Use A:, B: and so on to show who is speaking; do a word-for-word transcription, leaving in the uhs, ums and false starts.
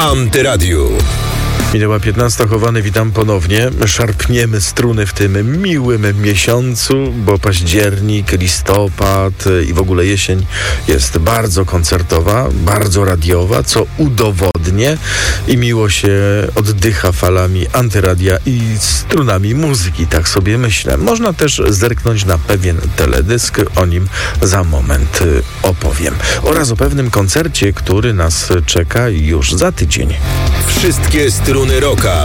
A: Antyradiu.
B: Minęła piętnasta, Chowany, witam ponownie. Szarpniemy struny w tym miłym miesiącu, bo październik, listopad i w ogóle jesień jest bardzo koncertowa, bardzo radiowa, co udowodnię i miło się oddycha falami Antyradia i strunami muzyki, tak sobie myślę. Można też zerknąć na pewien teledysk, o nim za moment opowiem. Oraz o pewnym koncercie, który nas czeka już za tydzień.
A: Wszystkie struny rocka